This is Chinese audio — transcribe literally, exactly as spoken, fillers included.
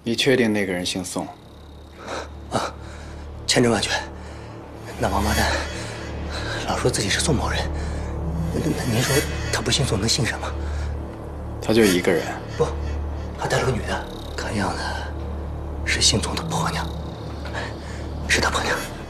你确定那个人姓宋？ 啊，千真万确。那王八蛋老说自己是宋某人，那那您说他不姓宋能姓什么？ 他就一个人。 不，还带了个女的，看样子是姓宋的婆娘，是他婆娘。